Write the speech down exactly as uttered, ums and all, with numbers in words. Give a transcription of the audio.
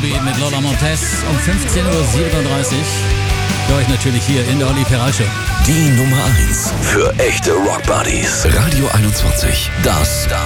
Buddy mit Lola Montez um fünfzehn Uhr siebenunddreißig. Für euch natürlich hier in der Olli Ferrari Show. Die Nummer eins für echte Rock Buddies. Radio einundzwanzig, das